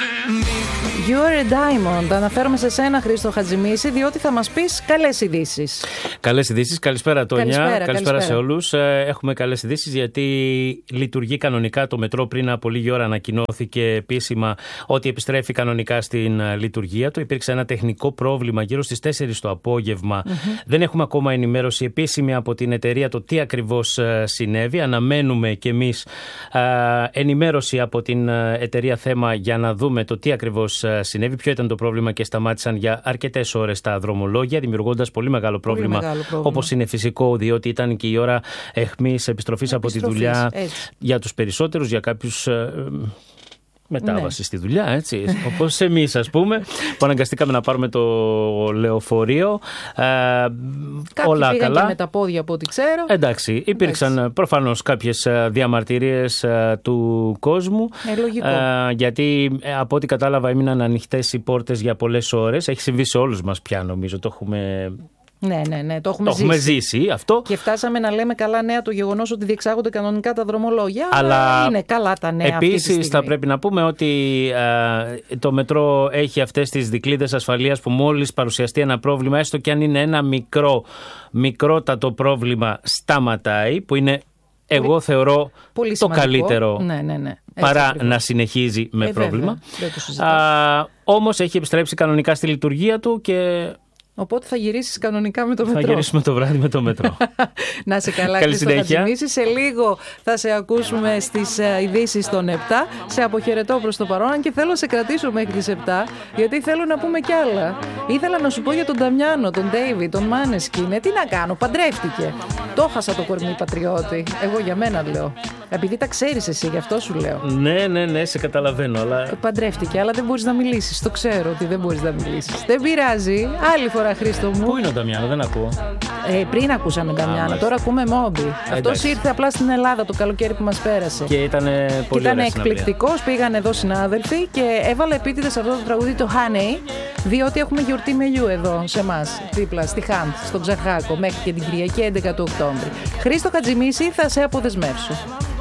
You're a diamond. Αναφέρομαι σε σένα, Χρήστο Χατζημίση, διότι θα μας πεις καλές ειδήσεις. Καλές ειδήσεις. Καλησπέρα, Τόνια. Καλησπέρα σε όλους. Έχουμε καλές ειδήσεις γιατί λειτουργεί κανονικά το μετρό. Πριν από λίγη ώρα ανακοινώθηκε επίσημα ότι επιστρέφει κανονικά στην λειτουργία του. Υπήρξε ένα τεχνικό πρόβλημα γύρω στις 4 το απόγευμα. Δεν έχουμε ακόμα ενημέρωση επίσημη από την εταιρεία το τι ακριβώς συνέβη. Αναμένουμε κι εμείς ενημέρωση από την εταιρεία Θέμα για να δούμε το τι ακριβώς συνέβη, ποιο ήταν το πρόβλημα και σταμάτησαν για αρκετές ώρες τα δρομολόγια, δημιουργώντας πολύ μεγάλο πρόβλημα. Όπως είναι φυσικό, διότι ήταν και η ώρα αιχμής επιστροφής από τη δουλειά για τους περισσότερους, για κάποιους μετάβαση στη δουλειά, έτσι. Όπως εμείς, ας πούμε, που αναγκαστήκαμε να πάρουμε το λεωφορείο. Όλα πήγαν καλά. Και με τα πόδια, από ό,τι ξέρω. Εντάξει, υπήρξαν προφανώς κάποιες διαμαρτυρίες του κόσμου. Λογικό. Γιατί από ό,τι κατάλαβα έμειναν ανοιχτές οι πόρτες για πολλές ώρες. Έχει συμβεί σε όλους μας πια, νομίζω. Το έχουμε. Ναι, το έχουμε ζήσει αυτό. Και φτάσαμε να λέμε καλά νέα το γεγονός ότι διεξάγονται κανονικά τα δρομολόγια. Αλλά είναι καλά τα νέα. Επίσης, θα πρέπει να πούμε ότι το μετρό έχει αυτές τις δικλείδες ασφαλείας που μόλις παρουσιαστεί ένα πρόβλημα, έστω και αν είναι ένα μικρότατο πρόβλημα, σταματάει, που είναι, εγώ θεωρώ, πολύ το καλύτερο. Ναι. Παρά να συνεχίζει με πρόβλημα. Όμως έχει επιστρέψει κανονικά στη λειτουργία του και. Οπότε θα γυρίσεις κανονικά με το μετρό. Θα γυρίσουμε το βράδυ με το μετρό. Να σε καλά, Χρήστο Χατζημίση. Σε λίγο θα σε ακούσουμε στις ειδήσεις των 7. Σε αποχαιρετώ προς το παρόν και θέλω να σε κρατήσω μέχρι τις 7, γιατί θέλω να πούμε κι άλλα. Ήθελα να σου πω για τον Νταμιάνο, τον Ντέιβι, τον Μάνεσκιν. Τι να κάνω, παντρεύτηκε. Το χάσα το κορμί πατριώτη. Εγώ για μένα λέω. Επειδή τα ξέρεις εσύ, γι' αυτό σου λέω. Ναι, σε καταλαβαίνω. Αλλά. Παντρεύτηκε, αλλά δεν μπορείς να μιλήσεις. Το ξέρω ότι δεν μπορείς να μιλήσεις. Δεν πειράζει. Άλλη φορά, Χρήστο μου. Πού είναι ο Νταμιάνο, δεν ακούω. Πριν ακούσαμε Νταμιάνο, τώρα ακούμε Μόμπι. Αυτός ήρθε απλά στην Ελλάδα το καλοκαίρι που μας πέρασε. Και ήταν πολύ ωραίος. Ήταν εκπληκτικός. Πήγαν εδώ συνάδελφοι και έβαλε επίτηδες αυτό το τραγούδι, το Honey, διότι έχουμε γιορτή μελιού εδώ σε εμάς, δίπλα στη Χάντ, στον Ξαρχάκο, μέχρι και την Κυριακή 11 του Οκτώβρη. Χρήστο Χατζημίση, θα σε αποδεσμεύσω.